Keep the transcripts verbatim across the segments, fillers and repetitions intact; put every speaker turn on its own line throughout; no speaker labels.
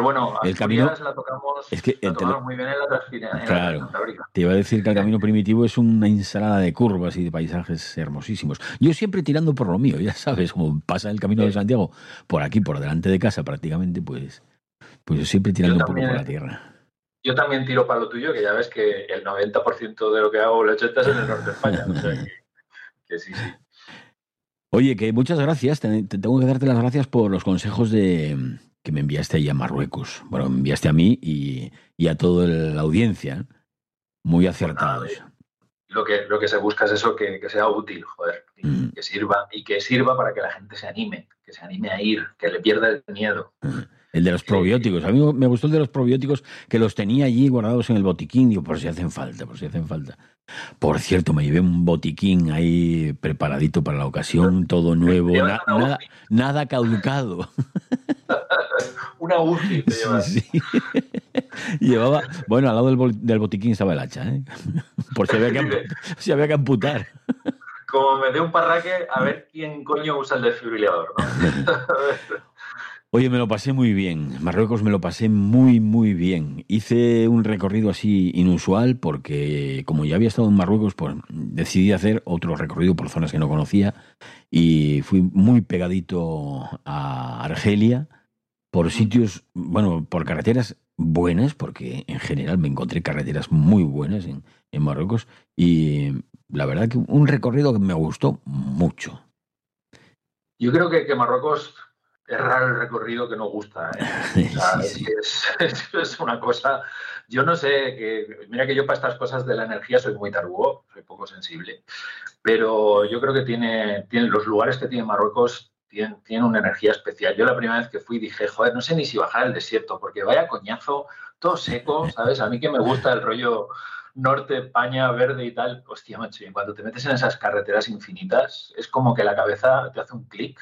bueno,
el camino
Asturias la tocamos,
es que
la
entre lo-
tocamos muy bien en la Transfina- en la
claro,
Transcantábrica.
te iba a decir que el camino primitivo es una ensalada de curvas y de paisajes hermosísimos. Yo siempre tirando por lo mío, ya sabes, como pasa el Camino de
Sí.
Santiago por aquí, por delante de casa prácticamente, pues, pues yo siempre
Yo
tirando un poco por la
también,
tierra.
yo también tiro para lo tuyo, que ya ves que el noventa por ciento de lo que hago, el ochenta por ciento es en el norte de España. O sea que, que sí, sí.
Oye, que muchas gracias. Te, te tengo que darte las gracias por los consejos de que me enviaste ahí a Marruecos. Bueno, me enviaste a mí y, y a toda la audiencia. Muy
Pues nada,
acertados.
lo que, lo que se busca es eso, que, que sea útil, joder, y
Mm.
que sirva, y que sirva para que la gente se anime, que se anime a ir, que le pierda el miedo.
El de los
Que-
probióticos. A mí me gustó el de los probióticos que los tenía allí guardados en el botiquín. Digo, por si hacen falta, por si hacen falta. Por cierto, me llevé un botiquín ahí preparadito para la ocasión, todo nuevo,
te llevas
na-
una
nada,
U C I,
nada caducado.
una U C I te
Sí,
llevas.
sí. Llevaba, bueno, al lado del, bol- del botiquín estaba el hacha, ¿eh? Por si había que,
Dice,
ampu- si había que amputar.
como me dé un parraque, a ver quién coño usa el desfibrilador, ¿no?
Oye, me lo pasé muy bien. Marruecos me lo pasé muy, muy bien. Hice un recorrido así inusual porque como ya había estado en Marruecos, pues decidí hacer otro recorrido por zonas que no conocía y fui muy pegadito a Argelia por sitios, bueno, por carreteras buenas, porque en general me encontré carreteras muy buenas en, en Marruecos y la verdad que un recorrido que me gustó mucho.
Yo creo que, que Marruecos es raro el recorrido que no gusta, ¿eh? O sea,
Sí,
es
sí.
que es, es, es una cosa. Yo no sé, que, mira que yo para estas cosas de la energía soy muy tarugo, soy poco sensible, pero yo creo que tiene, tiene los lugares que tiene Marruecos tienen, tienen una energía especial. Yo la primera vez que fui dije, joder, no sé ni si bajar al desierto, porque vaya coñazo, todo seco, ¿sabes? A mí que me gusta el rollo norte, España, verde y tal, hostia, macho, y cuando te metes en esas carreteras infinitas, es como que la cabeza te hace un clic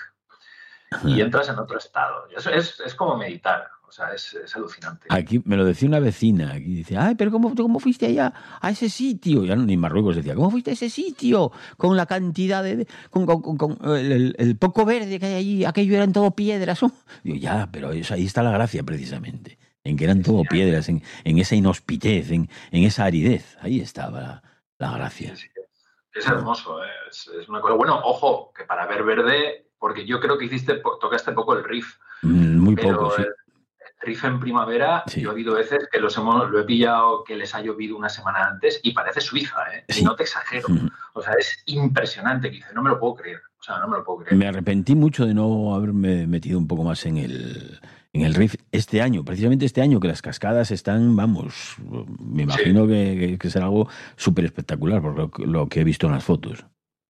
y entras en otro estado. Eso es, es como meditar, o sea, es, es alucinante.
Aquí me lo decía una vecina, aquí dice, ay, pero ¿cómo, cómo fuiste allá a ese sitio? Ya no, ni en Marruecos decía, ¿cómo fuiste a ese sitio? Con la cantidad de, con, con- con- con el, el- el poco verde que hay allí, aquello eran todo piedras. Digo, ya, pero eso, ahí está la gracia precisamente, en que eran
Sí, sí,
todo piedras, en, en esa inhospitez, en, en esa aridez, ahí estaba la, la
sí,
gracia.
sí. Es hermoso, ¿eh? es, es una cosa. Bueno, ojo, que para ver verde, porque yo creo que hiciste, tocaste poco el riff,
Mm, Muy poco,
pero el
sí,
riff en primavera, yo he
sí,
habido veces que los hemos, lo he pillado que les ha llovido una semana antes y parece Suiza, ¿eh? Y
sí.
no te exagero. O sea, es impresionante, que dice, no me lo puedo creer. O sea, no me lo puedo creer.
Me arrepentí mucho de no haberme metido un poco más en el, en el riff este año, precisamente este año, que las cascadas están, vamos, me
Sí,
imagino que, que, que será algo súper espectacular por lo, que- lo que he visto en las fotos.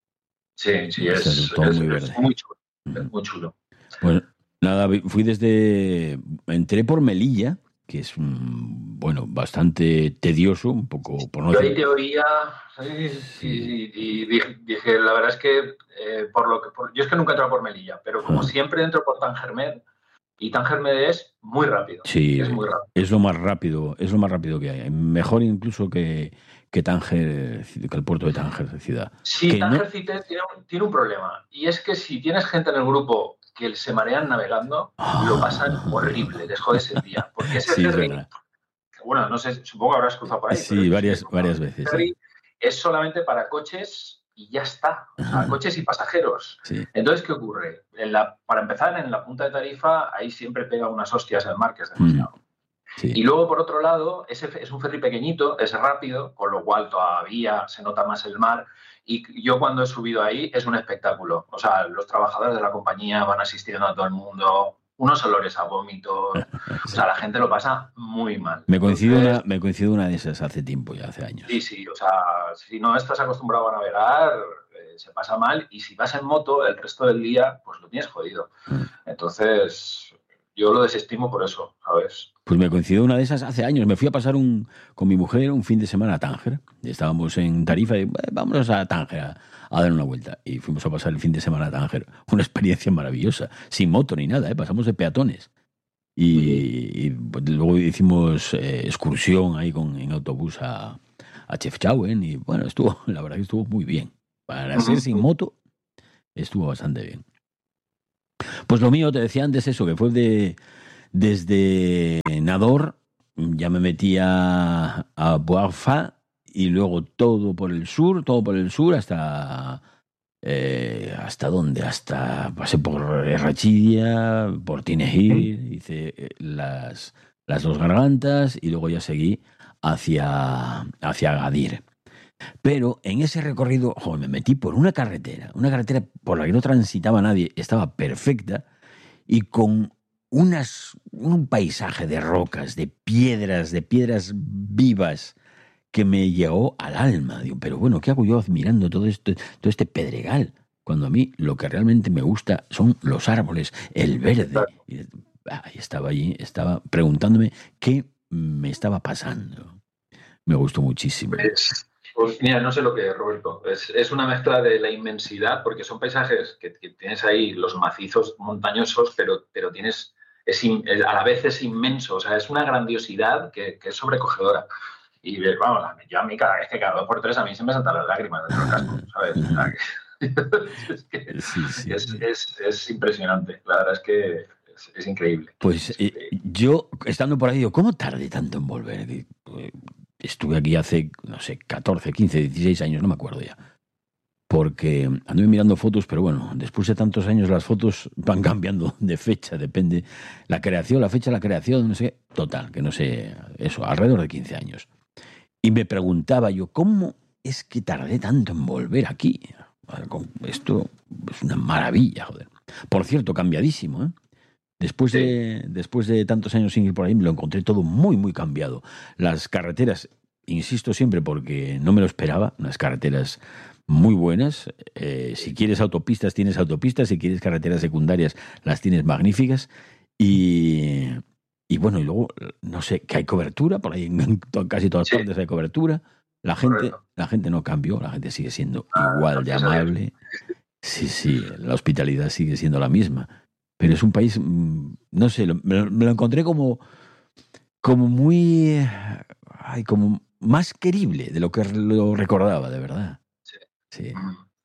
sí, sí,
Está
es,
todo
es,
muy
es
verde.
muy chulo. Es
Ujú.
muy chulo.
Pues nada, vi- fui desde, entré por Melilla, que es, mm, bueno, bastante tedioso, un poco, por no
Yo ahí
decir,
te oía sí,
sí,
y, y dije, dije, la verdad es que, eh, por lo que por, yo es que nunca he entrado por Melilla, pero como
ah,
siempre entro por Tangermed, y Tangermed es muy rápido,
sí,
es muy rápido.
es lo más rápido, es lo más rápido que hay, mejor incluso que, que Tánger, que el puerto de Tánger, ciudad.
Sí,
Que no,
Tánger Cité tiene un, tiene un problema, y es que si tienes gente en el grupo que se marean navegando, lo pasan horrible, les jodes el día, porque ese
sí, es
ferry,
verdad.
que bueno, no sé, supongo que habrás cruzado por ahí, pero
Sí,
eso sí que
varias,
he cruzado.
varias
El
veces, sí.
ferry es solamente para coches y ya está, o sea,
Ajá,
coches y pasajeros.
sí.
Entonces, ¿qué ocurre? En la, para empezar, en la punta de Tarifa, ahí siempre pega unas hostias el mar, que es
Mm,
demasiado.
sí.
Y luego, por otro lado, ese es un ferry pequeñito, es rápido, con lo cual todavía se nota más el mar. Y yo cuando he subido ahí es un espectáculo. O sea, los trabajadores de la compañía van asistiendo a todo el mundo, unos olores a vómitos. O
Sí.
sea, la gente lo pasa muy mal.
Me coincido
Entonces,
una, me coincido una de esas hace tiempo, ya hace
sí,
años.
sí, o sea, si no estás acostumbrado a navegar, eh, se pasa mal. Y si vas en moto el resto del día, pues lo tienes jodido.
Mm.
Entonces, yo lo desestimo por eso, ¿sabes?
Pues me coincidió una de esas hace años. Me fui a pasar un, con mi mujer un fin de semana a Tánger. Estábamos en Tarifa y "Eh, vámonos a Tánger a, a dar una vuelta". Y fuimos a pasar el fin de semana a Tánger. Una experiencia maravillosa. Sin moto ni nada, ¿eh? Pasamos de peatones. Y, y, pues, luego hicimos eh, excursión ahí con, en autobús a, a Chefchaouen. Y bueno, estuvo, la verdad que estuvo muy bien. Para ser sin moto, estuvo bastante bien. Pues lo mío, te decía antes eso, que fue de, Desde Nador ya me metí a, a Boarfa y luego todo por el sur, todo por el sur hasta... Eh, ¿Hasta dónde? Hasta pasé por Errachidia, por Tinejir, hice eh, las, las dos gargantas y luego ya seguí hacia, hacia Agadir. Pero en ese recorrido, joder, me metí por una carretera, una carretera por la que no transitaba nadie, estaba perfecta y con unas, un paisaje de rocas, de piedras, de piedras vivas que me llegó al alma. Digo, pero bueno, ¿qué hago yo admirando todo esto, todo este pedregal? Cuando a mí lo que realmente me gusta son los árboles, el verde. Y, ah, estaba allí, estaba preguntándome qué me estaba pasando. Me gustó muchísimo.
Pues, pues mira, no sé lo que es, Roberto. Es, es una mezcla de la inmensidad, porque son paisajes que, que tienes ahí, los macizos montañosos, pero, pero tienes, es, in, a la vez es inmenso. O sea, es una grandiosidad que, que es sobrecogedora. Y vamos, yo a mí cada vez que cada dos por tres a mí se me saltan las lágrimas dentro del casco, ¿sabes? O sea, que, es, que
sí, sí.
Es, es, es impresionante, la verdad es que es, es increíble.
Pues
es increíble.
Eh, yo, estando por ahí, digo, ¿cómo tardé tanto en volver? Estuve aquí hace, no sé, catorce, quince, dieciséis años, no me acuerdo ya. Porque anduve mirando fotos, pero bueno, después de tantos años las fotos van cambiando de fecha, depende. La creación, la fecha de la creación, no sé, total, que no sé, eso, alrededor de quince años. Y me preguntaba yo, ¿cómo es que tardé tanto en volver aquí? Esto es una maravilla, joder. Por cierto, cambiadísimo, ¿eh? Después, sí. de, después de tantos años sin ir por ahí, me lo encontré todo muy, muy cambiado. Las carreteras, insisto siempre porque no me lo esperaba, unas carreteras muy buenas. Eh, si quieres autopistas, tienes autopistas. Si quieres carreteras secundarias, las tienes magníficas. Y... Y bueno, y luego, no sé, que hay cobertura, por ahí en casi todas sí. partes hay cobertura. La gente, la gente no cambió, la gente sigue siendo ah, igual de amable. Sí, sí, la hospitalidad sigue siendo la misma. Pero es un país, no sé, me, me lo encontré como, como muy, ay, como más querible de lo que lo recordaba, de verdad.
Sí.
Sí.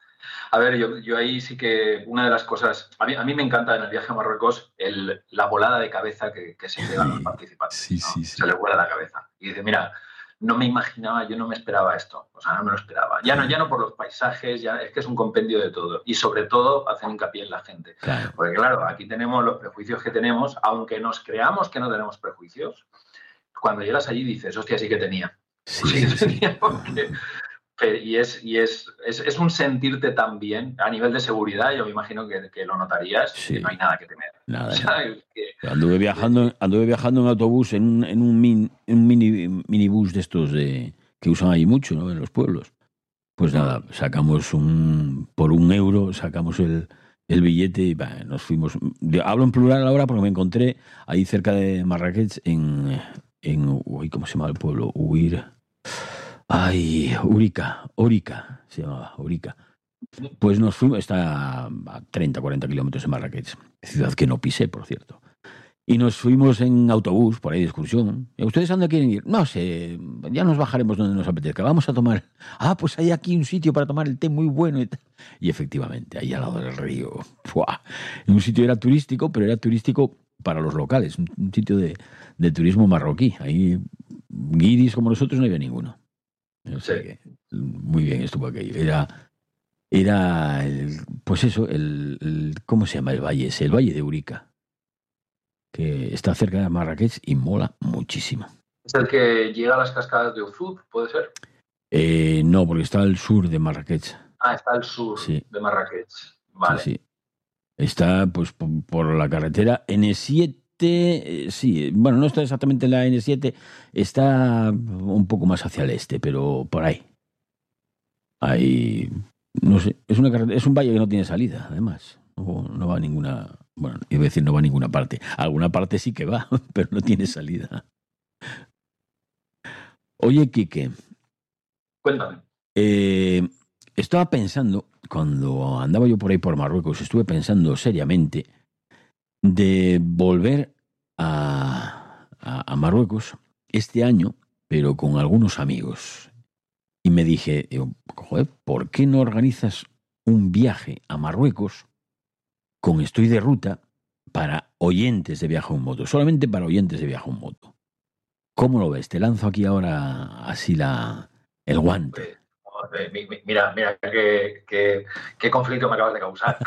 A ver, yo, yo ahí sí que una de las cosas, a mí, a mí me encanta en el viaje a Marruecos el, la volada de cabeza que, que se llevan los participantes.
Sí,
¿no?
sí, sí.
Se les vuela la cabeza. Y dice, mira, no me imaginaba, yo no me esperaba esto. O sea, no me lo esperaba. Ya no, ya no por los paisajes, ya es que es un compendio de todo. Y sobre todo hacen hincapié en la gente.
Claro.
Porque claro, aquí tenemos los prejuicios que tenemos, aunque nos creamos que no tenemos prejuicios, cuando llegas allí dices, hostia, sí que tenía.
Sí,
sí,
sí,
que tenía sí. Porque... Y, es, y es, es, es un sentirte tan bien a nivel de seguridad, yo me imagino que, que lo notarías,
sí.
que no hay nada que temer.
Nada.
O sea, es que,
anduve, viajando, anduve viajando en autobús, en un, en un, min, en un mini, minibús de estos de, que usan ahí mucho, ¿no? En los pueblos. Pues nada, sacamos un, por un euro, sacamos el, el billete y bah, nos fuimos. Hablo en plural ahora porque me encontré ahí cerca de Marrakech en, en uy, ¿cómo se llama el pueblo? Huir. Ay, Urica, Urica, se llamaba, Urica. Pues nos fuimos, está a treinta, cuarenta kilómetros de Marrakech, ciudad que no pisé, por cierto. Y nos fuimos en autobús, por ahí de excursión. ¿Ustedes a dónde quieren ir? No sé, ya nos bajaremos donde nos apetezca. Vamos a tomar... Ah, pues hay aquí un sitio para tomar el té muy bueno. Y, tal. Y efectivamente, ahí al lado del río. ¡Fua! En un sitio era turístico, pero era turístico para los locales. Un, un sitio de, de turismo marroquí. Ahí guiris como nosotros no había ninguno. O sea que muy bien estuvo aquello. Era, era el, pues eso, el, el, ¿cómo se llama el valle ese? El valle de Urica, que está cerca de Marrakech y mola muchísimo.
¿Es el que llega a las cascadas de Uzud, puede ser?
Eh, no, porque está al sur de Marrakech.
Ah, está al sur sí. de Marrakech. Vale.
Sí, sí. Está pues por, por la carretera ene siete. Sí, bueno, no está exactamente en la ene siete, está un poco más hacia el este, pero por ahí. Ahí, no sé, es, una carretera, es un valle que no tiene salida, además. No, no va a ninguna, bueno, iba a decir no va a ninguna parte. A alguna parte sí que va, pero no tiene salida. Oye, Quique.
Cuéntame.
Eh, estaba pensando, cuando andaba yo por ahí por Marruecos, estuve pensando seriamente de volver a, a, a Marruecos este año, pero con algunos amigos. Y me dije, joder, ¿por qué no organizas un viaje a Marruecos con Estoy de Ruta para oyentes de Viaje en Moto, solamente para oyentes de Viaje en Moto. ¿Cómo lo ves? Te lanzo aquí ahora así la, el guante.
Pues, mira, mira qué, qué, qué conflicto me acabas de causar.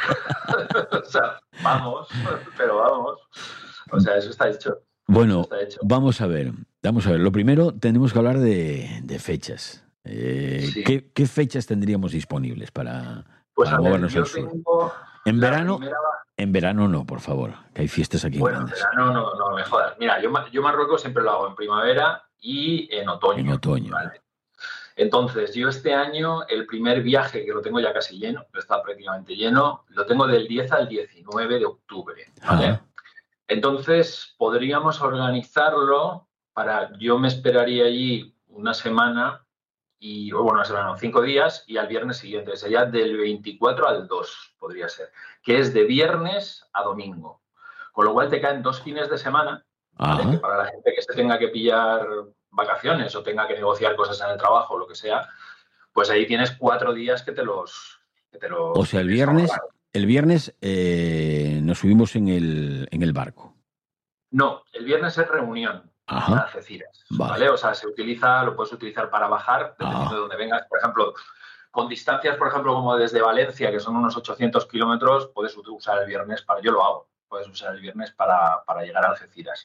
O sea, vamos, pero vamos. O sea, eso está hecho.
Bueno,
está hecho.
vamos a ver. Vamos a ver. Lo primero, tenemos que hablar de, de fechas. Eh,
Sí.
¿qué, ¿Qué fechas tendríamos disponibles para,
pues
para
a ver,
movernos
yo
al sur?
tengo
En
la
verano,
primera...
en verano no, por favor, que hay fiestas aquí
Bueno, en
grandes.
verano no, no me jodas. Mira, yo, yo Marruecos siempre lo hago en primavera y en otoño.
En otoño.
¿vale? Entonces, yo este año, el primer viaje, que lo tengo ya casi lleno, que está prácticamente lleno, lo tengo del diez al diecinueve de octubre, ¿vale?
Ajá.
Entonces, podríamos organizarlo para, yo me esperaría allí una semana, y, o bueno, una semana, no, cinco días, y al viernes siguiente, sería del veinticuatro al dos, podría ser, que es de viernes a domingo. Con lo cual te caen dos fines de semana, ¿vale? Que para la gente que se tenga que pillar vacaciones o tenga que negociar cosas en el trabajo o lo que sea, pues ahí tienes cuatro días que te los... Que te los
O sea, el viernes, el viernes eh, nos subimos en el, en el barco.
No, el viernes es reunión
Ajá.
en Algeciras,
Vale.
¿vale? O sea, se utiliza, lo puedes utilizar para bajar, dependiendo
Ajá.
de dónde vengas. Por ejemplo, con distancias, por ejemplo, como desde Valencia, que son unos ochocientos kilómetros, puedes usar el viernes para... Yo lo hago. Puedes usar el viernes para, para llegar a Algeciras.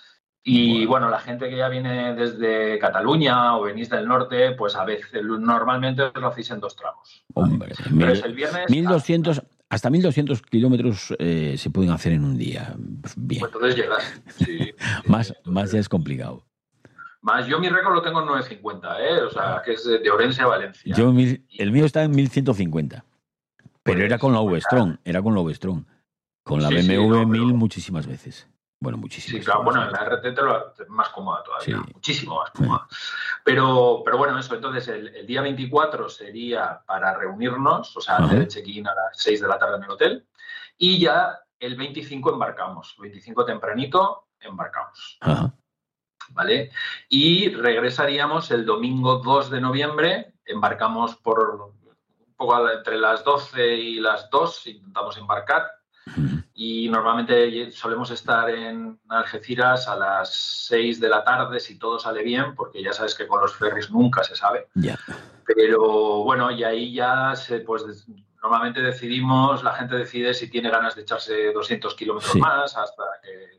Y bueno. bueno, la gente que ya viene desde Cataluña o venís del norte, pues a veces, normalmente lo hacéis en dos tramos. ¿vale?
Hombre,
Entonces, el viernes...
mil doscientos, hasta mil doscientos kilómetros eh, se pueden hacer en un día. Bien.
Pues entonces llegas. Sí,
más,
sí,
más ya es complicado.
Más, yo mi récord lo tengo en nueve cincuenta, ¿eh? O sea, que es de Orense a Valencia.
Yo, mil, el mío está en mil ciento cincuenta. Pero
pues,
era con la
pues,
V-Strom, era con la V-Strom. Con la
sí,
B M W
sí, no,
mil
pero...
muchísimas veces. Bueno, muchísimas.
Sí, claro, bueno, en la R T te lo es más cómoda todavía,
Sí.
muchísimo más cómoda. Pero, pero bueno, eso, entonces el, el día veinticuatro sería para reunirnos, o sea,
Ajá.
hacer el check-in a las seis de la tarde en el hotel, y ya el veinticinco embarcamos, veinticinco tempranito embarcamos.
Ajá.
¿Vale? Y regresaríamos el domingo dos de noviembre, embarcamos por un poco entre las doce y las dos, intentamos embarcar.
Uh-huh.
Y normalmente solemos estar en Algeciras a las seis de la tarde, si todo sale bien, porque ya sabes que con los ferries nunca se sabe.
Yeah.
Pero bueno, y ahí ya se, pues normalmente decidimos, la gente decide si tiene ganas de echarse doscientos kilómetros sí. más, hasta que,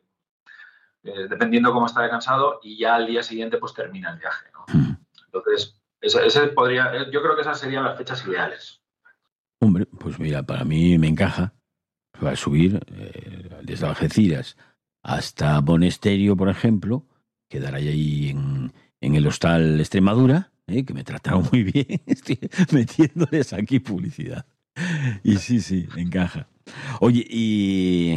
eh, dependiendo cómo está de cansado, y ya al día siguiente pues termina el viaje, ¿no? Uh-huh. Entonces, ese, ese podría, yo creo que esas serían las fechas ideales.
Hombre, pues mira, para mí me encaja. Va a subir eh, desde Algeciras hasta Bonesterio, por ejemplo, quedar ahí en, en el hostal Extremadura, eh, que me trataron muy bien. Estoy metiéndoles aquí publicidad. Y sí, sí, encaja. Oye, y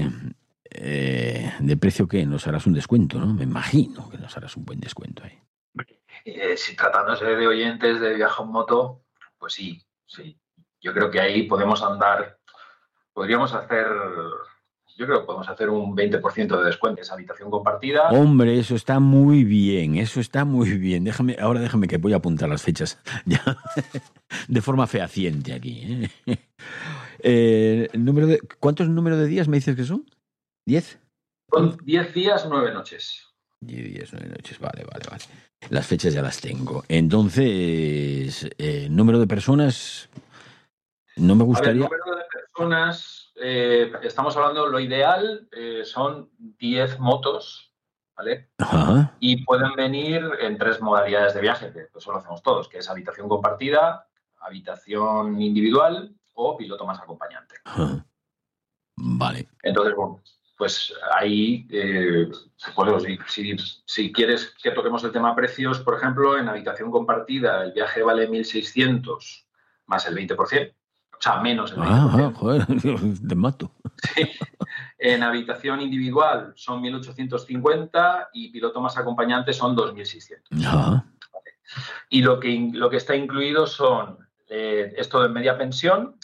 eh, ¿de precio qué? Nos harás un descuento, ¿no? Me imagino que nos harás un buen descuento ahí.
Eh, si tratándose de oyentes de Viaje en Moto, pues sí, sí. Yo creo que ahí podemos andar... Podríamos hacer, yo creo que podemos hacer un veinte por ciento de descuento, esa habitación compartida.
Hombre, eso está muy bien, eso está muy bien. Déjame, ahora déjame que voy a apuntar las fechas ya de forma fehaciente aquí. ¿eh? Eh, el número de, ¿Cuántos números de días me dices que son? ¿Diez?
Son diez días, nueve noches.
Diez días, nueve noches, vale, vale, vale. Las fechas ya las tengo. Entonces, eh, número de personas... No me gustaría...
A ver, número de personas, eh, estamos hablando, lo ideal eh, son diez motos, ¿vale?
Ajá.
Y pueden venir en tres modalidades de viaje, que eso lo hacemos todos, que es habitación compartida, habitación individual o piloto más acompañante.
Ajá. Vale.
Entonces, bueno, pues ahí, eh, pues, si, si, si quieres que toquemos el tema precios, por ejemplo, en habitación compartida el viaje vale mil seiscientos más el veinte por ciento. O sea, menos el veinte por ciento.
Ah, joder, te mato.
Sí. En habitación individual son mil ochocientos cincuenta y piloto más acompañante son dos mil seiscientos.
Ajá.
Y lo que, lo que está incluido son eh, esto de media pensión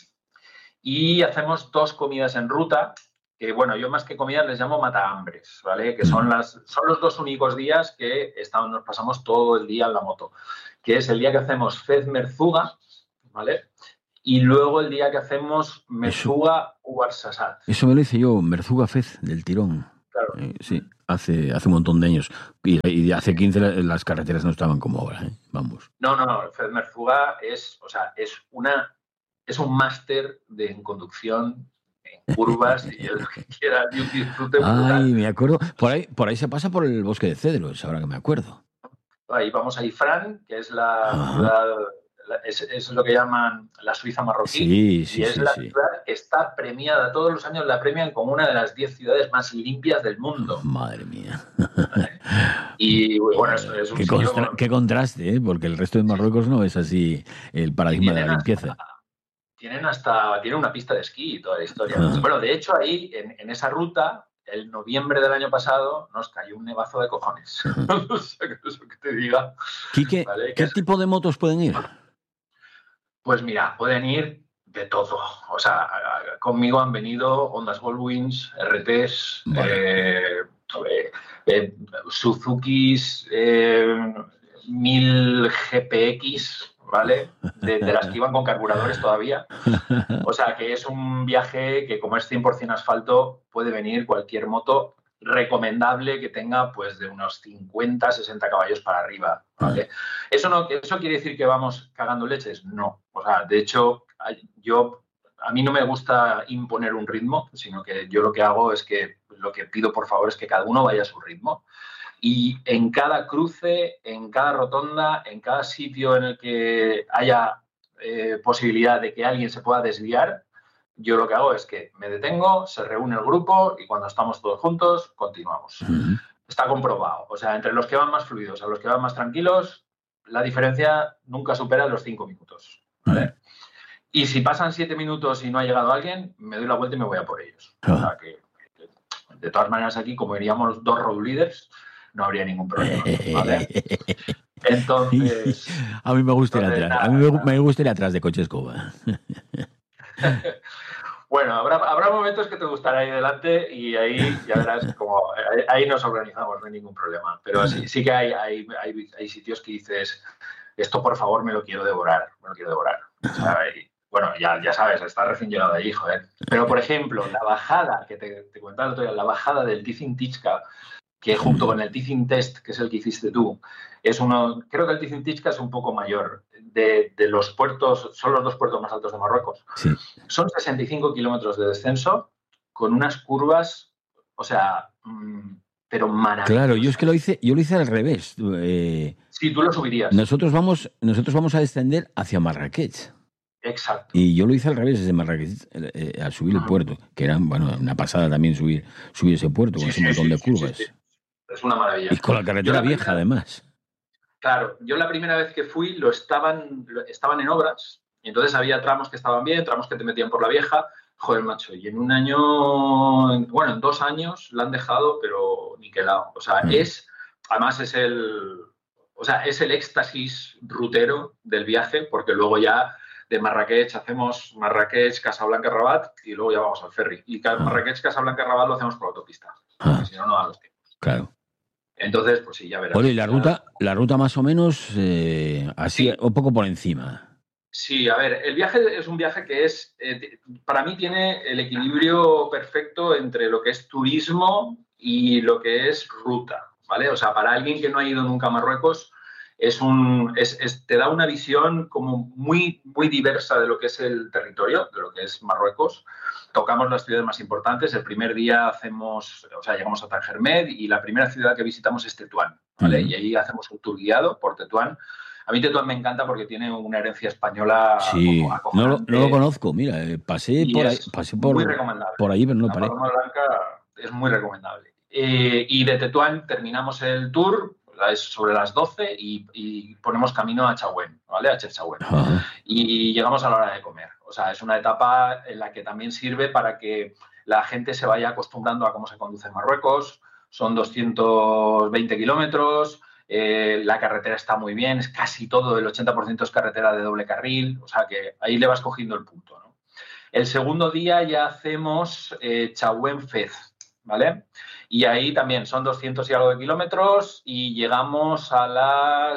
y hacemos dos comidas en ruta, que bueno, yo más que comidas les llamo matahambres, ¿vale? Que son, las, son los dos únicos días que estamos, nos pasamos todo el día en la moto, que es el día que hacemos Fez Merzuga, ¿vale? y luego el día que hacemos Merzouga Ouarzazate.
Eso me lo hice yo, Merzouga Fez, del tirón.
Claro.
Eh, sí, hace, hace un montón de años. Y, y hace quince las carreteras no estaban como ahora, ¿eh? Vamos.
No, no, no, Fez Merzouga es, o sea, es una, es un máster de en conducción, en curvas, y el que quiera, y un disfrute brutal.
Ay, me acuerdo. Por ahí, por ahí se pasa por el bosque de cedros, ahora que me acuerdo.
Ahí vamos a Ifrán, que es la Ajá. ciudad, es, es lo que llaman la Suiza marroquí,
sí, sí,
y es
sí,
la
sí.
ciudad que está premiada, todos los años la premian como una de las diez ciudades más limpias del mundo.
Madre mía.
¿Vale? Y bueno, es, es un
qué,
sitio...
constra- qué contraste, ¿eh? Porque el resto de Marruecos no es así el paradigma de la limpieza.
Hasta, tienen hasta tienen una pista de esquí y toda la historia. Ajá. Bueno, de hecho ahí, en, en esa ruta, el noviembre del año pasado nos cayó un nevazo de cojones. O sea, que eso que te diga.
Quique,
¿vale?
¿qué
es...
tipo de motos pueden ir?
Pues mira, pueden ir de todo. O sea, conmigo han venido Hondas Goldwings, R Ts, vale. eh, eh, Suzukis, eh, mil G P X, ¿vale? De, de las que iban con carburadores todavía. O sea, que es un viaje que, como es cien por cien asfalto, puede venir cualquier moto recomendable que tenga pues de unos cincuenta, sesenta caballos para arriba, ¿vale? ¿Eso, no, ¿Eso quiere decir que vamos cagando leches? No. O sea, de hecho, yo, a mí no me gusta imponer un ritmo, sino que yo lo que hago es que, lo que pido por favor es que cada uno vaya a su ritmo. Y en cada cruce, en cada rotonda, en cada sitio en el que haya eh, posibilidad de que alguien se pueda desviar, yo lo que hago es que me detengo, se reúne el grupo y cuando estamos todos juntos, continuamos. Uh-huh. Está comprobado. O sea, entre los que van más fluidos a los que van más tranquilos, la diferencia nunca supera los cinco minutos. ¿Vale? Uh-huh. Y si pasan siete minutos y no ha llegado alguien, me doy la vuelta y me voy a por ellos. Uh-huh. O sea, que de todas maneras aquí, como iríamos dos road leaders, no habría ningún problema. ¿Vale? Entonces...
A mí me gusta ir atrás. Nada, a mí me, me gusta ir atrás de coche escoba.
Bueno, habrá, habrá momentos que te gustará ir delante y ahí ya verás como ahí, ahí nos organizamos, no hay ningún problema. Pero sí, sí que hay, hay, hay, hay sitios que dices, esto por favor me lo quiero devorar, me lo quiero devorar. O sea, y, bueno, ya, ya sabes, está recién llegado de allí, joder. Pero por ejemplo, la bajada, que te, te comentaba el otro día, la bajada del Tizin Tichka, que junto con el Tizin Test, que es el que hiciste tú, es uno, creo que el Tizin Tichka es un poco mayor. De, de los puertos, son los dos puertos más altos de Marruecos.
Sí.
Son sesenta y cinco kilómetros de descenso con unas curvas, o sea, mmm, pero maravillosas.
Claro, yo es que lo hice, yo lo hice al revés. Eh,
sí, tú lo subirías.
Nosotros vamos, nosotros vamos a descender hacia Marrakech.
Exacto.
Y yo lo hice al revés desde Marrakech eh, al subir uh-huh. el puerto, que era, bueno, una pasada también subir, subir ese puerto sí, con ese sí, montón
sí,
de curvas.
Sí, sí, sí. Es una maravilla.
Y con la carretera la vieja, primera... además.
Claro, yo la primera vez que fui lo estaban, estaban en obras y entonces había tramos que estaban bien, tramos que te metían por la vieja. Joder, macho, y en un año, bueno, en dos años la han dejado, pero niquelado. O sea, mm. es, además es el, o sea, es el éxtasis rutero del viaje, porque luego ya de Marrakech hacemos Marrakech, Casablanca, Rabat y luego ya vamos al ferry. Y Marrakech, Casablanca, Rabat lo hacemos por autopista, porque si no, no da los tiempos.
Claro.
Entonces, pues sí, ya verás.
Oye, la ruta, la ruta más o menos eh, así, sí. un poco por encima.
Sí, a ver, el viaje es un viaje que es, eh, para mí tiene el equilibrio perfecto entre lo que es turismo y lo que es ruta, ¿vale? O sea, para alguien que no ha ido nunca a Marruecos, es un, es, es, te da una visión como muy, muy diversa de lo que es el territorio, de lo que es Marruecos. Tocamos las ciudades más importantes. El primer día hacemos, o sea, llegamos a Tangermed y la primera ciudad que visitamos es Tetuán, ¿vale? Uh-huh. Y ahí hacemos un tour guiado por Tetuán. A mí Tetuán me encanta porque tiene una herencia española.
Sí, no lo, no lo conozco. Mira, pasé por ahí, pasé por,
muy recomendable.
por ahí, pero no
la
paré.
Paloma Blanca es muy recomendable. Eh, y de Tetuán terminamos el tour es sobre las doce y, y ponemos camino a Chaouén, ¿vale? A Chefchaouen. Uh-huh. Y llegamos a la hora de comer. O sea, es una etapa en la que también sirve para que la gente se vaya acostumbrando a cómo se conduce en Marruecos. Son doscientos veinte kilómetros, eh, la carretera está muy bien, es casi todo, el ochenta por ciento es carretera de doble carril, o sea que ahí le vas cogiendo el punto, ¿no? El segundo día ya hacemos eh, Chaouén-Fez, ¿vale? Y ahí también son doscientos y algo de kilómetros y llegamos a las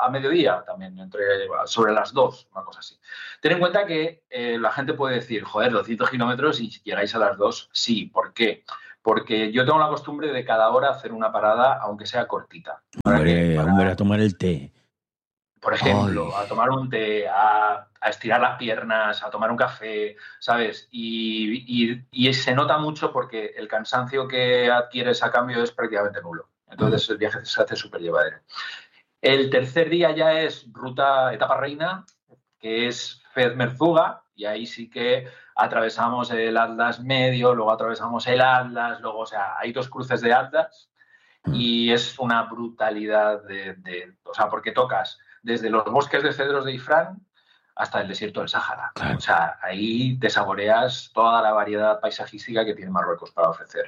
a mediodía también, entre sobre las dos, una cosa así. Ten en cuenta que eh, la gente puede decir, joder, doscientos kilómetros y llegáis a las dos. Sí, ¿por qué? Porque yo tengo la costumbre de cada hora hacer una parada, aunque sea cortita.
Hombre, para, hombre, a tomar el té.
Por ejemplo, Ay. a tomar un té, a, a estirar las piernas, a tomar un café, ¿sabes? Y, y, y se nota mucho porque el cansancio que adquieres a cambio es prácticamente nulo. Entonces el viaje se hace súper llevadero. El tercer día ya es ruta etapa reina, que es Fez-Merzuga, y ahí sí que atravesamos el Atlas medio, luego atravesamos el Atlas, luego, o sea, hay dos cruces de Atlas y es una brutalidad de, de o sea, porque tocas desde los bosques de cedros de Ifrán hasta el desierto del Sáhara. Claro. O sea, ahí te saboreas toda la variedad paisajística que tiene Marruecos para ofrecer.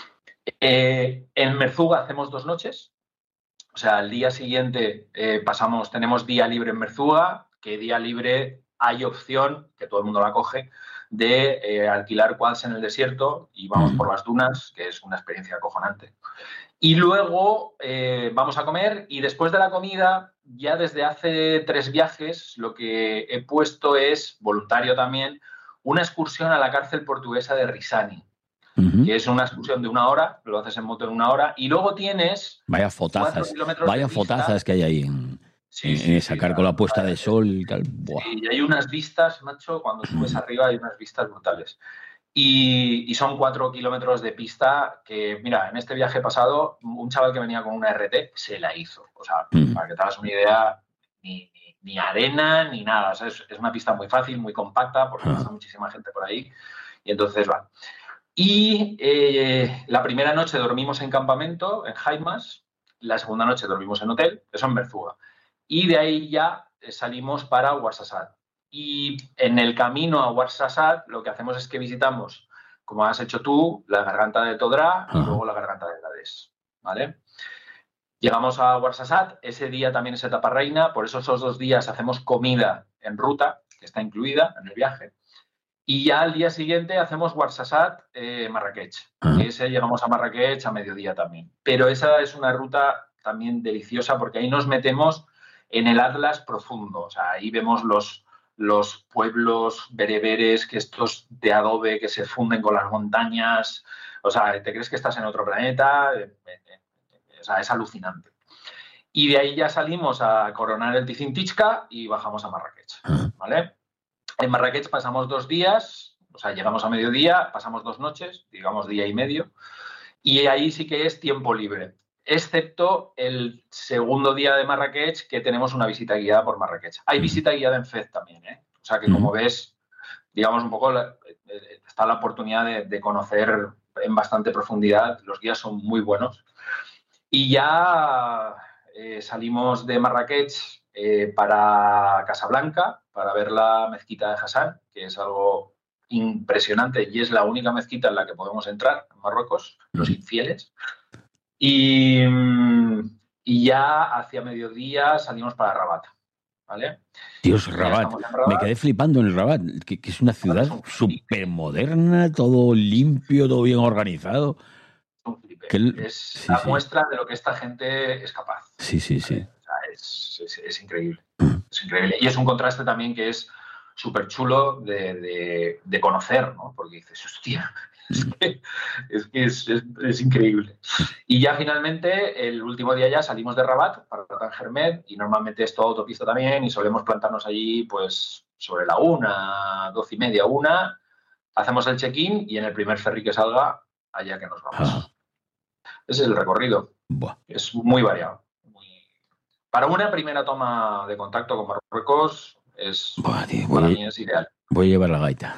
Eh, en Merzuga hacemos dos noches. O sea, al día siguiente eh, pasamos, tenemos día libre en Merzuga, que día libre hay opción, que todo el mundo la coge, de eh, alquilar quads en el desierto y vamos por las dunas, que es una experiencia acojonante. Y luego eh, vamos a comer y después de la comida, ya desde hace tres viajes, lo que he puesto es, voluntario también, una excursión a la cárcel portuguesa de Risani, uh-huh. que es una excursión de una hora, lo haces en moto en una hora, y luego tienes...
Vaya fotazas, vaya fotazas que hay ahí en, sí, en, sí, en sacar sí, con la puesta de sol y tal. Buah.
Sí, y hay unas vistas, macho, cuando subes arriba hay unas vistas brutales. Y, y son cuatro kilómetros de pista que, mira, en este viaje pasado, un chaval que venía con una R T se la hizo. O sea, mm. para que te hagas una idea, ni, ni, ni arena ni nada. O sea, es, es una pista muy fácil, muy compacta, porque pasa muchísima gente por ahí. Y entonces va. Y eh, la primera noche dormimos en campamento, en Jaimas. La segunda noche dormimos en hotel, eso en Merzuga. Y de ahí ya salimos para Ouarzazate. Y en el camino a Ouarzazate lo que hacemos es que visitamos, como has hecho tú, la garganta de Todra y uh-huh. luego la garganta de Gades, ¿vale? Llegamos a Ouarzazate, ese día también es etapa reina, por eso esos dos días hacemos comida en ruta, que está incluida en el viaje. Y ya al día siguiente hacemos Ouarzazate, eh, Marrakech. Uh-huh. Que ese llegamos a Marrakech a mediodía también. Pero esa es una ruta también deliciosa porque ahí nos metemos en el Atlas profundo. O sea, ahí vemos los... los pueblos bereberes, que estos de adobe que se funden con las montañas, o sea, te crees que estás en otro planeta, o sea, es alucinante. Y de ahí ya salimos a coronar el Tizintichca y bajamos a Marrakech, ¿vale? En Marrakech pasamos dos días, o sea, llegamos a mediodía, pasamos dos noches, digamos día y medio, y ahí sí que es tiempo libre. Excepto el segundo día de Marrakech, que tenemos una visita guiada por Marrakech. Hay visita guiada en Fez también, ¿eh? O sea que, como ves, digamos un poco, la, está la oportunidad de, de conocer en bastante profundidad. Los guías son muy buenos. Y ya eh, salimos de Marrakech eh, para Casablanca, para ver la mezquita de Hassan, que es algo impresionante y es la única mezquita en la que podemos entrar en Marruecos, los infieles. Y, y ya hacia mediodía salimos para Rabat, ¿vale?
Dios, Rabat. Rabat. Me quedé flipando en el Rabat, que, que es una ciudad súper moderna, todo limpio, todo bien organizado.
Que es sí, la sí. muestra de lo que esta gente es capaz.
Sí, sí, sí.
O sea, es, es, es increíble. Es increíble. Y es un contraste también que es súper chulo de, de, de conocer, ¿no? Porque dices, hostia... Es que, es, que es, es, es increíble. Y ya finalmente, el último día ya salimos de Rabat para Tangermet y normalmente es toda autopista también y solemos plantarnos allí pues sobre la una, doce y media, una, hacemos el check-in y en el primer ferry que salga, allá que nos vamos. Ah. Ese es el recorrido. Buah. Es muy variado. Muy... Para una primera toma de contacto con Marruecos, es,
Buah, tío,
para
voy,
mí es ideal.
Voy a llevar la gaita.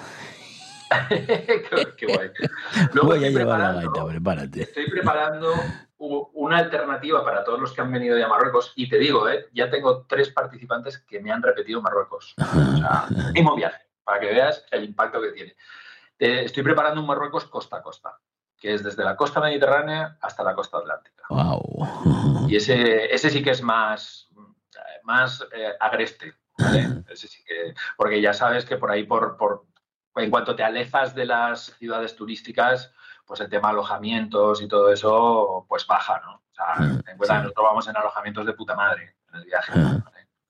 qué, qué guay. Luego
Voy a llevar la gaita, prepárate.
Estoy preparando una alternativa para todos los que han venido de Marruecos y te digo, ¿eh? Ya tengo tres participantes que me han repetido Marruecos. O sea, el mismo viaje, para que veas el impacto que tiene. Eh, estoy preparando un Marruecos costa a costa, que es desde la costa mediterránea hasta la costa atlántica.
Wow.
Y ese, ese sí que es más, más eh, agreste, ¿vale? Ese sí que, porque ya sabes que por ahí, por... por en cuanto te alejas de las ciudades turísticas, pues el tema de alojamientos y todo eso, pues baja, ¿no? O sea, ten en cuenta que nosotros vamos en alojamientos de puta madre. en el viaje. ¿Vale?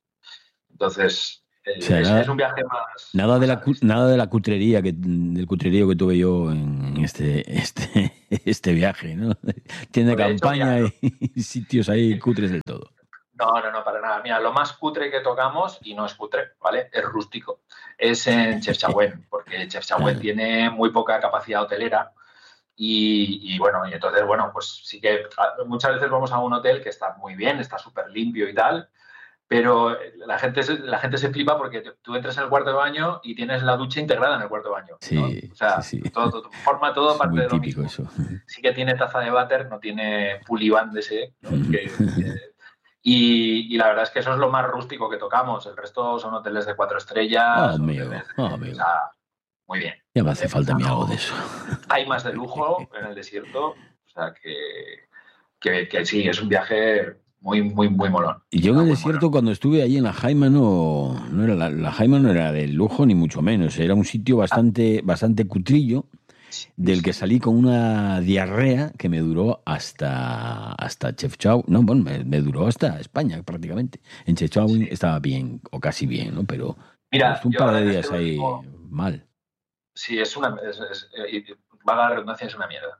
Entonces, eh,
o sea,
es,
nada,
es un viaje más...
Nada de, la,
más
nada de la cutrería, que, del cutrerío que tuve yo en este, este, este viaje, ¿no? Tiene
de hecho,
campaña
mira,
y sitios ahí cutres del todo.
No, no, no, para nada. Mira, lo más cutre que tocamos, y no es cutre, ¿vale? Es rústico. Es en Chefchaouen, porque Chefchaouen tiene muy poca capacidad hotelera. Y, y bueno, y entonces, bueno, pues sí que muchas veces vamos a un hotel que está muy bien, está súper limpio y tal, pero la gente, se, la gente se flipa porque tú entras en el cuarto de baño y tienes la ducha integrada en el cuarto de baño, ¿no?
Sí,
O sea,
sí, sí.
todo, todo, forma todo
Es
parte
muy
de lo
típico
mismo.
eso.
Sí que tiene taza de váter, no tiene puliván de ese, ¿no? que, que, y, y la verdad es que eso es lo más rústico que tocamos. El resto son hoteles de cuatro estrellas,
Oh, amigo,
hoteles de,
oh,
o
amigo.
sea, muy bien.
Ya me hace falta a mí
no,
algo de eso.
hay más de lujo en el desierto, o sea que, que, que sí, es un viaje muy, muy, muy molón.
Y yo en el
muy
desierto,
molón.
cuando estuve allí en la Jaima, no, no era la, la Jaima no era de lujo ni mucho menos. Era un sitio bastante, bastante cutrillo, del que salí con una diarrea que me duró hasta, hasta Chefchaouen. No, bueno, me, me duró hasta España prácticamente. En Chefchaouen
Sí.
estaba bien, o casi bien, ¿no? Pero,
Mira,
estuve un
yo
par
ahora
de
en
días
este
ahí
último...
mal.
Sí, es una... Es, es, es, valga la redundancia, es una mierda.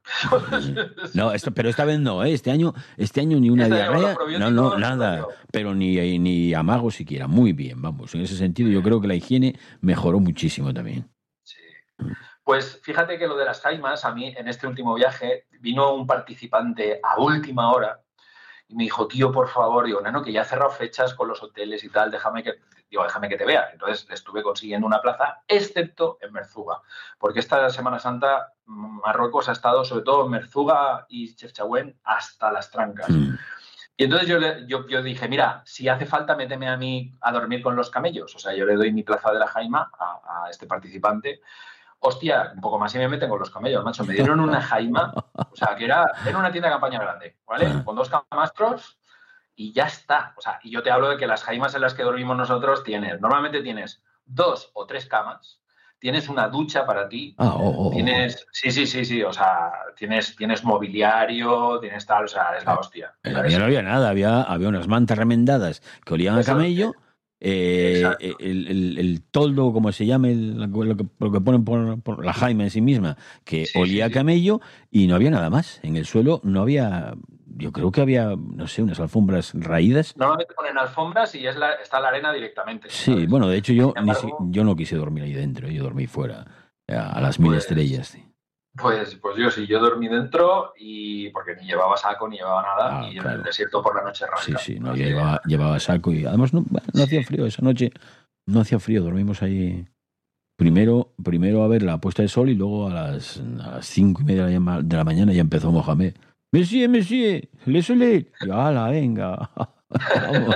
No, esto, pero esta vez no, ¿eh? Este año, este año ni una
Este año con los
diarrea, no, no,
probióticos,
nada,
yo.
pero ni, ni amago siquiera. Muy bien, vamos. En ese sentido, yo creo que la higiene mejoró muchísimo también.
Sí. Pues fíjate que lo de las jaimas, a mí en este último viaje vino un participante a última hora y me dijo, tío, por favor, digo, Nano, que ya he cerrado fechas con los hoteles y tal, déjame que, digo, déjame que te vea. Entonces estuve consiguiendo una plaza, excepto en Merzuga, porque esta Semana Santa Marruecos ha estado, sobre todo en Merzuga y Chefchaouen, hasta las trancas. Mm. Y entonces yo, le, yo, yo dije, mira, si hace falta, méteme a mí a dormir con los camellos. O sea, yo le doy mi plaza de la jaima a, a este participante. Hostia, un poco más y me meten con los camellos, macho. Me dieron una jaima, o sea, que era, era una tienda de campaña grande, ¿vale? Con dos camastros y ya está. O sea, y yo te hablo de que las jaimas en las que dormimos nosotros tienes, normalmente tienes dos o tres camas, tienes una ducha para ti,
ah, oh, oh,
tienes, sí, sí, sí, sí, o sea, tienes, tienes mobiliario, tienes tal, o sea, es la hostia.
En la mía no había nada, había, había unas mantas remendadas que olían a camello. Eh, el, el, el toldo, como se llame, el, lo, que, lo que ponen por, por la jaima en sí misma, que sí, olía sí, sí. a camello, y no había nada más. En el suelo no había, yo creo que había, no sé, unas alfombras raídas.
Normalmente ponen alfombras y es la, está la arena directamente.
Sí, ¿sabes? Bueno, de hecho yo, embargo, ni, yo no quise dormir ahí dentro, yo dormí fuera, a las mil pues, estrellas. Sí.
Pues, pues yo sí, yo dormí dentro y porque ni llevaba saco ni llevaba nada ah, y claro. En el desierto por la noche rasca.
Sí, sí, no, yo llevaba, llevaba saco y además no, bueno, no sí. hacía frío esa noche, no hacía frío, dormimos ahí primero, primero a ver la puesta de sol y luego a las, a las cinco y media de la mañana ya empezó Mohamed. Monsieur, monsieur, le soleil. Y ala, venga. Vamos.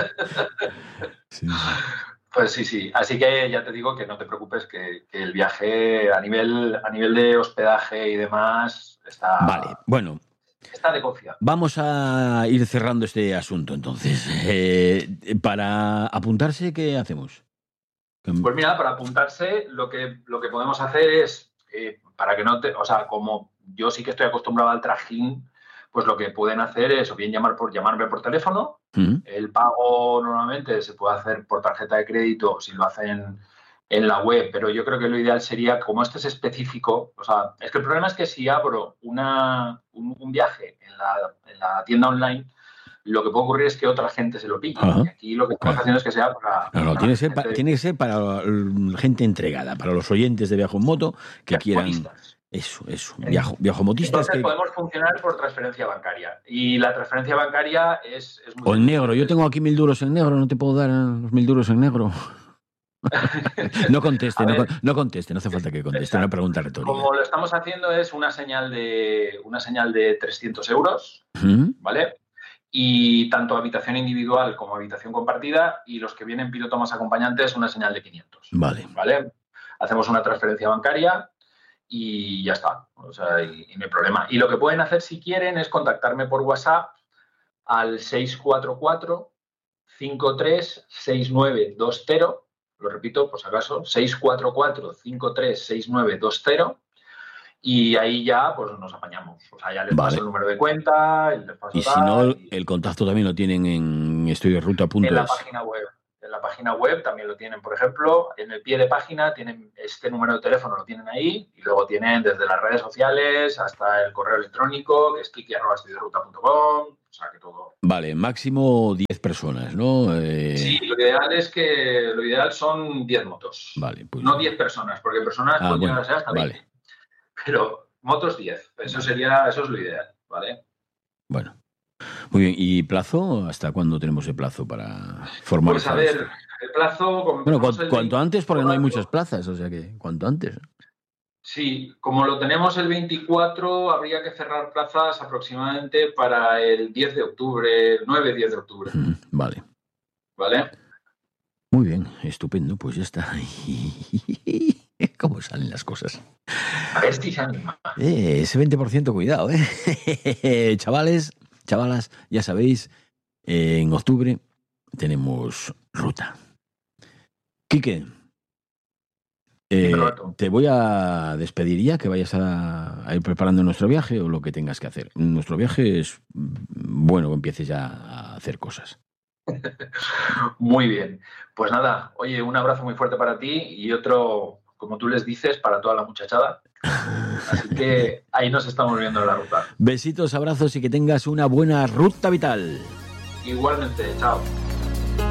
Sí, sí. Pues sí, sí. Así que ya te digo que no te preocupes, que, que el viaje a nivel, a nivel de hospedaje y demás está...
Vale, bueno.
Está de confianza.
Vamos a ir cerrando este asunto, entonces. Eh, para apuntarse, ¿qué hacemos?
Pues mira, para apuntarse, lo que, lo que podemos hacer es, eh, para que no te... O sea, como yo sí que estoy acostumbrado al trajín, pues lo que pueden hacer es o bien llamar por, llamarme por teléfono. Uh-huh. El pago normalmente se puede hacer por tarjeta de crédito si lo hacen en la web, pero yo creo que lo ideal sería, como este es específico, o sea, es que el problema es que si abro una, un, un viaje en la, en la tienda online, lo que puede ocurrir es que otra gente se lo pille. Uh-huh. Y aquí lo que estamos claro. haciendo es que sea para...
No, no,
para
tiene, que ser pa, tiene que ser para gente entregada, para los oyentes de Viajo en Moto que quieran... Eso, eso, viajo, viajomotistas.
Entonces
que...
podemos funcionar por transferencia bancaria. Y la transferencia bancaria es, es muy...
O en negro, yo tengo aquí mil duros en negro, no te puedo dar los mil duros en negro. No conteste, no, no conteste, no hace falta que conteste, exacto. Una pregunta retórica.
Como lo estamos haciendo es una señal de, una señal de trescientos euros, ¿Mm? ¿Vale? Y tanto habitación individual como habitación compartida, y los que vienen piloto más acompañantes, una señal de quinientos.
Vale.
¿Vale? Hacemos una transferencia bancaria y ya está, o sea, y, y no hay problema. Y lo que pueden hacer si quieren es contactarme por WhatsApp al seis cuatro cuatro, cinco tres seis nueve dos cero, lo repito por si acaso, seis cuatro cuatro, cinco tres seis nueve dos cero, y ahí ya pues nos apañamos. O sea, ya les
vale.
paso el número de cuenta, les paso
y
tal,
si no,
y...
el contacto también lo tienen en en estoy de ruta punto es.
En la página web. En la página web también lo tienen, por ejemplo, en el pie de página tienen este número de teléfono, lo tienen ahí, y luego tienen desde las redes sociales hasta el correo electrónico, que es kiki arroba estoy de ruta punto com, o sea que todo.
Vale, máximo diez personas, ¿no? Eh...
Sí, lo ideal es que, lo ideal son diez motos.
Vale, pues.
No diez personas, porque personas
ah,
pueden
bueno,
llegar a ser hasta veinte.
Vale.
Pero motos diez, eso sería, eso es lo ideal, ¿vale?
Bueno. Muy bien, ¿y plazo? ¿Hasta cuándo tenemos el plazo para formar?
Pues a ver, esto? el plazo...
Bueno, cu cuanto antes, porque no hay muchas plazas, o sea que cuanto antes.
Sí, como lo tenemos el veinticuatro, habría que cerrar plazas aproximadamente para el diez de octubre, nueve diez de octubre.
Mm, vale.
¿Vale?
Muy bien, estupendo, pues ya está. ¿Cómo salen las cosas?
A ver si se anima.
Eh, ese veinte por ciento, cuidado, ¿eh? Chavales, chavalas, ya sabéis, eh, en octubre tenemos ruta. Quique, eh, te voy a despedir ya, que vayas a, a ir preparando nuestro viaje o lo que tengas que hacer. Nuestro viaje es bueno que empieces ya a hacer cosas.
Muy bien. Pues nada, oye, un abrazo muy fuerte para ti y otro, como tú les dices, para toda la muchachada. Así que ahí nos estamos viendo en la ruta.
Besitos, abrazos y que tengas una buena ruta vital.
Igualmente, chao.